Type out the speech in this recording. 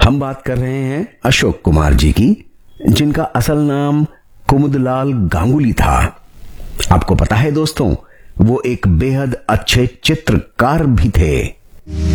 हम बात कर रहे हैं अशोक कुमार जी की, जिनका असल नाम कुमुदलाल गांगुली था। आपको पता है दोस्तों, वो एक बेहद अच्छे चित्रकार भी थे।